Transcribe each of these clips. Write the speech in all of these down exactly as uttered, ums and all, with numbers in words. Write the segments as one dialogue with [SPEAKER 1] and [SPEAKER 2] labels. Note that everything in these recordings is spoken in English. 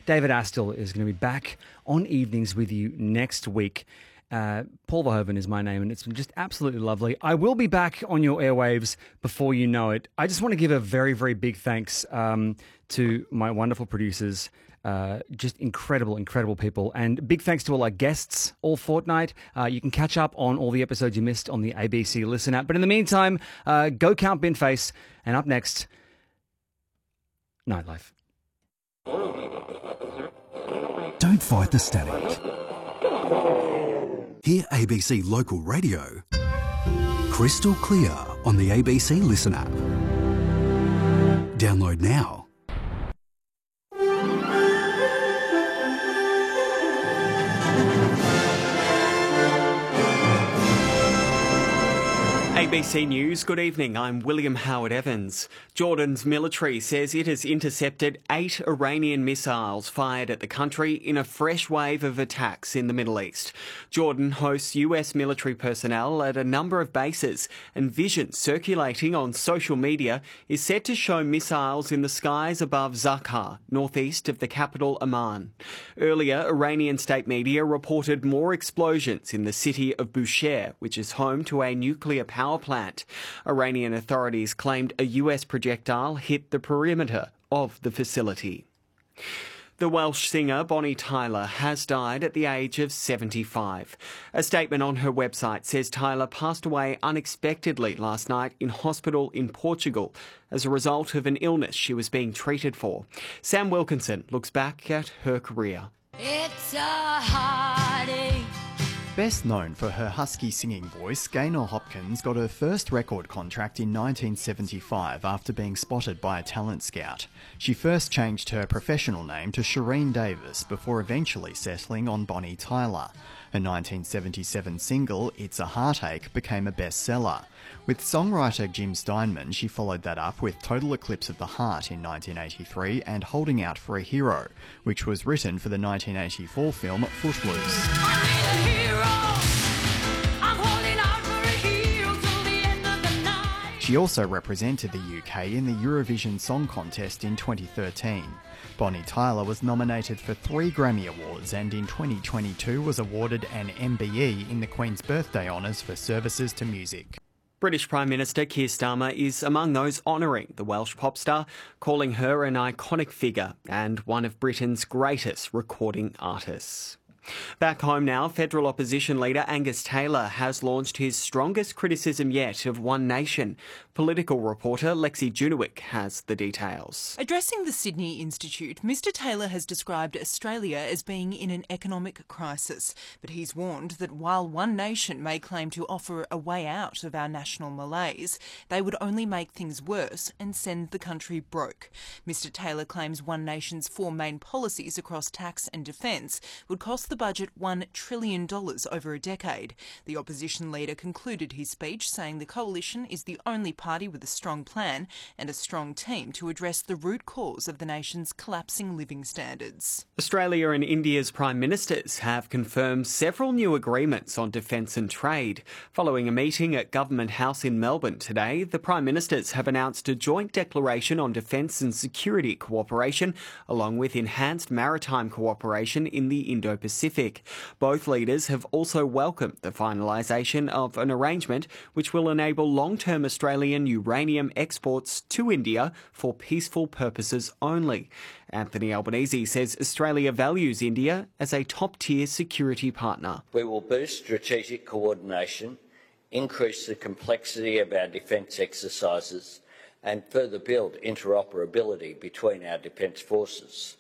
[SPEAKER 1] David Astle is going to be back on evenings with you next week. Uh, Paul Verhoeven is my name, and it's been just absolutely lovely. I will be back on your airwaves before you know it. I just want to give a very, very big thanks um, to my wonderful producers, uh, just incredible, incredible people. And big thanks to all our guests all fortnight. Uh, you can catch up on all the episodes you missed on the A B C Listen app. But in the meantime, uh, go count Bin Face. And up next, Nightlife.
[SPEAKER 2] Don't fight the static. Hear A B C Local Radio crystal clear on the A B C Listen app. Download now.
[SPEAKER 3] A B C News, good evening. I'm William Howard Evans. Jordan's military says it has intercepted eight Iranian missiles fired at the country in a fresh wave of attacks in the Middle East. Jordan hosts U S military personnel at a number of bases, and vision circulating on social media is said to show missiles in the skies above Zakhar, northeast of the capital Amman. Earlier, Iranian state media reported more explosions in the city of Bushehr, which is home to a nuclear power plant. Iranian authorities claimed a U S projectile hit the perimeter of the facility. The Welsh singer Bonnie Tyler has died at the age of seventy-five. A statement on her website says Tyler passed away unexpectedly last night in hospital in Portugal as a result of an illness she was being treated for. Sam Wilkinson looks back at her career.
[SPEAKER 4] It's a heartache.
[SPEAKER 5] Best known for her husky singing voice, Gaynor Hopkins got her first record contract in nineteen seventy-five after being spotted by a talent scout. She first changed her professional name to Shireen Davis before eventually settling on Bonnie Tyler. Her nineteen seventy-seven single, It's a Heartache, became a bestseller. With songwriter Jim Steinman, she followed that up with Total Eclipse of the Heart in nineteen eighty-three and Holding Out for a Hero, which was written for the nineteen eighty-four film Footloose.
[SPEAKER 4] I need a hero. I'm holding out for a hero till the end of the night.
[SPEAKER 5] She also represented the U K in the Eurovision Song Contest in twenty thirteen. Bonnie Tyler was nominated for three Grammy Awards and in twenty twenty-two was awarded an M B E in the Queen's Birthday Honours for services to music.
[SPEAKER 3] British Prime Minister Keir Starmer is among those honouring the Welsh pop star, calling her an iconic figure and one of Britain's greatest recording artists. Back home now, federal opposition leader Angus Taylor has launched his strongest criticism yet of One Nation. Political reporter Lexi Junewick has the details.
[SPEAKER 6] Addressing the Sydney Institute, Mr Taylor has described Australia as being in an economic crisis, but he's warned that while One Nation may claim to offer a way out of our national malaise, they would only make things worse and send the country broke. Mr Taylor claims One Nation's four main policies across tax and defence would cost the budget one trillion dollars over a decade. The opposition leader concluded his speech saying the coalition is the only party with a strong plan and a strong team to address the root cause of the nation's collapsing living standards.
[SPEAKER 3] Australia and India's prime ministers have confirmed several new agreements on defence and trade. Following a meeting at Government House in Melbourne today, the prime ministers have announced a joint declaration on defence and security cooperation, along with enhanced maritime cooperation in the Indo-Pacific. Both leaders have also welcomed the finalisation of an arrangement which will enable long-term Australian uranium exports to India for peaceful purposes only. Anthony Albanese says Australia values India as a top-tier security partner.
[SPEAKER 7] We will boost strategic coordination, increase the complexity of our defence exercises and further build interoperability between our defence forces.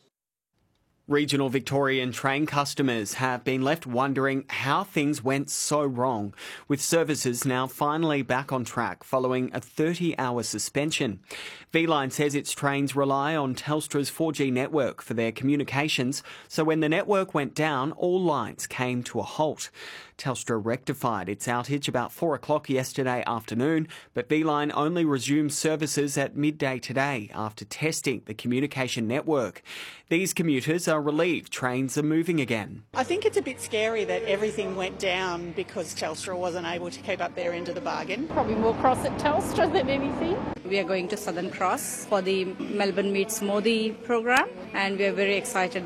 [SPEAKER 3] Regional Victorian train customers have been left wondering how things went so wrong, with services now finally back on track following a thirty-hour suspension. V-Line says its trains rely on Telstra's four G network for their communications, so when the network went down, all lines came to a halt. Telstra rectified its outage about four o'clock yesterday afternoon, but V-Line only resumed services at midday today after testing the communication network. These commuters are relieved trains are moving again.
[SPEAKER 8] I think it's a bit scary that everything went down because Telstra wasn't able to keep up their end of the bargain.
[SPEAKER 9] Probably more cross at Telstra than anything.
[SPEAKER 10] We are going to Southern Cross for the Melbourne Meets Modi program, and we are very excited.